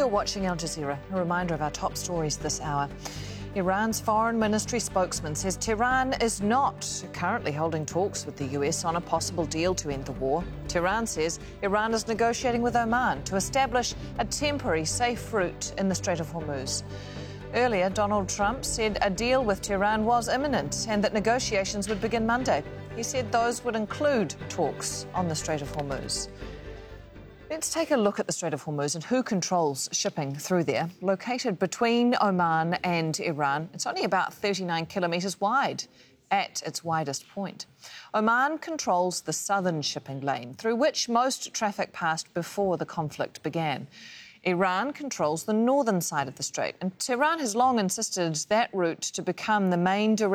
You're watching Al Jazeera. A reminder of our top stories this hour. Iran's foreign ministry spokesman says Tehran is not currently holding talks with the US on a possible deal to end the war. Tehran says Iran is negotiating with Oman to establish a temporary safe route in the Strait of Hormuz. Earlier, Donald Trump said a deal with Tehran was imminent and that negotiations would begin Monday. He said those would include talks on the Strait of Hormuz. Let's take a look at the Strait of Hormuz and who controls shipping through there. Located between Oman and Iran, it's only about 39 kilometres wide at its widest point. Oman controls the southern shipping lane, through which most traffic passed before the conflict began. Iran controls the northern side of the strait, and Tehran has long insisted that route to become the main direct